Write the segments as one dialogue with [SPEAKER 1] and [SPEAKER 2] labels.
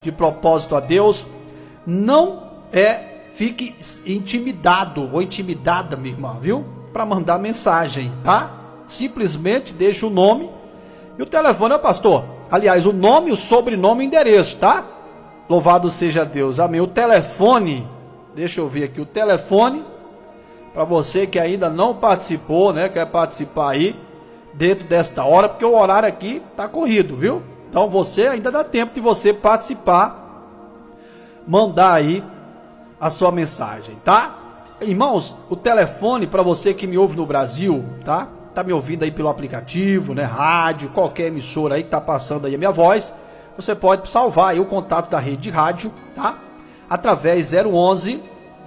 [SPEAKER 1] de propósito a Deus, não fique intimidado ou intimidada, minha irmã, viu? Para mandar mensagem, tá? Simplesmente deixa o nome e o telefone, pastor. Aliás, o nome, o sobrenome e o endereço, tá? Louvado seja Deus, amém. O telefone, deixa eu ver aqui, o telefone, para você que ainda não participou, né? Quer participar aí, dentro desta hora, porque o horário aqui tá corrido, viu? Então você ainda dá tempo de você participar, mandar aí a sua mensagem, tá? Irmãos, o telefone para você que me ouve no Brasil, tá? Tá me ouvindo aí pelo aplicativo, né? Rádio, qualquer emissora aí que tá passando aí a minha voz, você pode salvar aí o contato da rede de rádio, tá? Através 011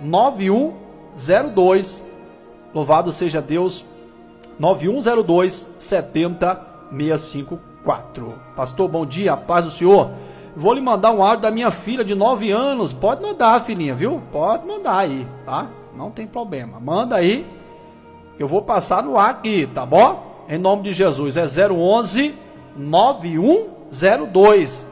[SPEAKER 1] 9102, louvado seja Deus, 9102 70654. Pastor, bom dia, a paz do Senhor. Vou lhe mandar um áudio da minha filha de 9 anos. Pode mandar, filhinha, viu? Pode mandar aí, tá? Não tem problema. Manda aí, eu vou passar no ar aqui, tá bom? Em nome de Jesus, é 011 9102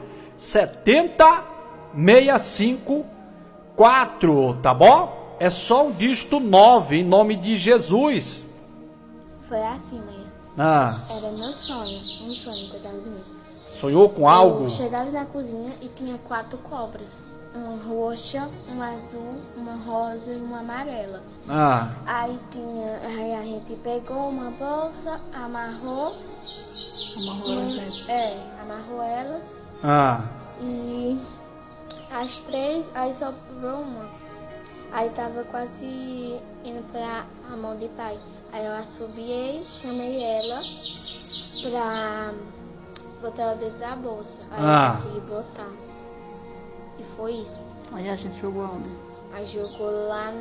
[SPEAKER 1] 70654, tá bom? É só um dígito 9, em nome de Jesus.
[SPEAKER 2] Foi assim, mãe. Era meu sonho, um sonho que eu tava dormindo.
[SPEAKER 1] Sonhou com algo?
[SPEAKER 2] Eu chegava na cozinha e tinha 4 cobras. Uma roxa, uma azul, uma rosa e uma amarela. Aí a gente pegou uma bolsa, amarrou elas. E as 3, aí sobrou uma. Aí tava quase indo pra a mão de pai. Aí eu assobiei, chamei ela pra botar ela dentro da bolsa. Aí eu consegui botar. E foi isso.
[SPEAKER 3] Aí a gente jogou onde?
[SPEAKER 2] Aí jogou lá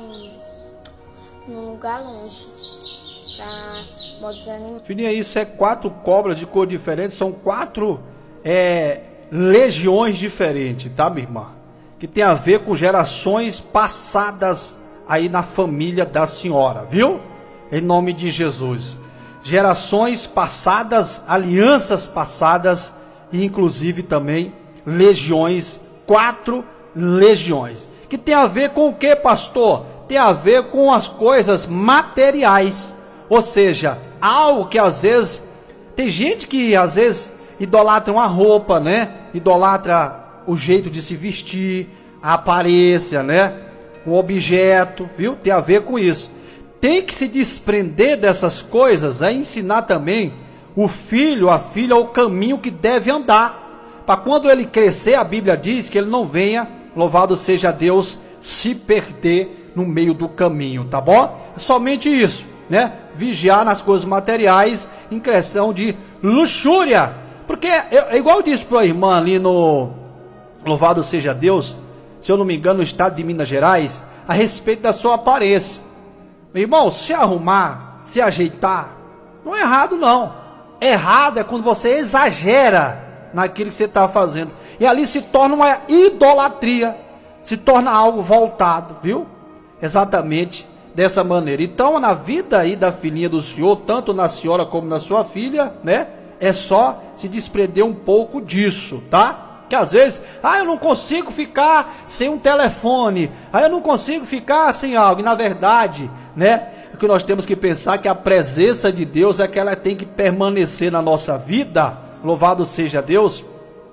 [SPEAKER 2] num lugar longe. Pra modos.
[SPEAKER 1] Filhinha, isso é 4 cobras de cor diferente. São 4 legiões diferentes, tá, minha irmã? Que tem a ver com gerações passadas aí na família da senhora, viu? Em nome de Jesus. Gerações passadas, alianças passadas e inclusive também legiões, 4 legiões. Que tem a ver com o que, pastor? Tem a ver com as coisas materiais. Ou seja, algo que às vezes, tem gente que às vezes idolatra uma roupa, né? Idolatra o jeito de se vestir, a aparência, né? Um objeto, viu? Tem a ver com isso. Tem que se desprender dessas coisas, ensinar também o filho, a filha, o caminho que deve andar. Para quando ele crescer, a Bíblia diz que ele não venha, louvado seja Deus, se perder no meio do caminho, tá bom? É somente isso, né? Vigiar nas coisas materiais em questão de luxúria. Porque, igual eu disse para a irmã ali no Louvado seja Deus, se eu não me engano, no estado de Minas Gerais, a respeito da sua aparência. Meu irmão, se arrumar, se ajeitar, não é errado não. Errado é quando você exagera naquilo que você está fazendo. E ali se torna uma idolatria, se torna algo voltado, viu? Exatamente dessa maneira. Então, na vida aí da filhinha do senhor, tanto na senhora como na sua filha, né? É só se desprender um pouco disso, tá? Que às vezes, eu não consigo ficar sem um telefone, eu não consigo ficar sem algo. E na verdade, né, o que nós temos que pensar é que a presença de Deus é que ela tem que permanecer na nossa vida. Louvado seja Deus.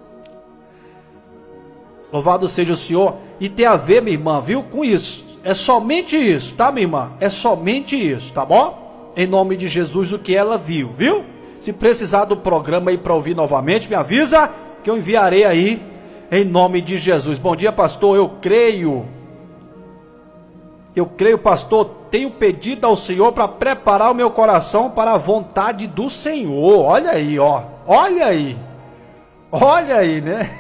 [SPEAKER 1] Louvado seja o Senhor. E tem a ver, minha irmã, viu, com isso. É somente isso, tá, minha irmã? É somente isso, tá bom? Em nome de Jesus, o que ela viu, viu? Se precisar do programa aí para ouvir novamente, me avisa que eu enviarei aí, em nome de Jesus. Bom dia, pastor, eu creio, pastor, tenho pedido ao Senhor para preparar o meu coração para a vontade do Senhor. Olha aí, ó, olha aí, né?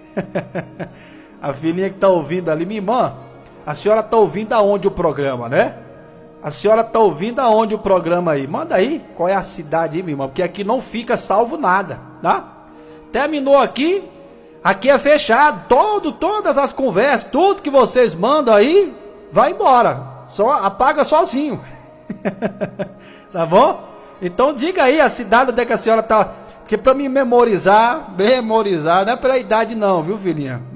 [SPEAKER 1] A filhinha que está ouvindo ali, minha irmã, a senhora está ouvindo aonde o programa, né? A senhora está ouvindo aonde o programa aí? Manda aí, qual é a cidade aí, minha irmã, porque aqui não fica salvo nada, tá? Terminou aqui é fechado, todas as conversas, tudo que vocês mandam aí, vai embora, só apaga sozinho, tá bom? Então diga aí a cidade onde é que a senhora está, porque para me memorizar, não é pela idade não, viu, filhinha?